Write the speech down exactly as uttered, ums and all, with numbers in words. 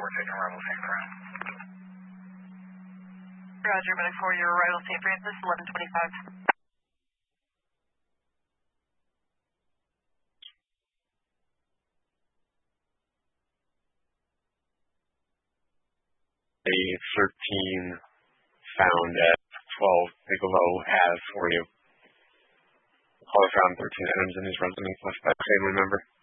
four, taking arrival safe ground. Roger, Medic four, your arrival safe Francis, eleven twenty-five. A thirteen found at twelve Bigelow Ave for you. Call found thirteen items in his residence left by family member.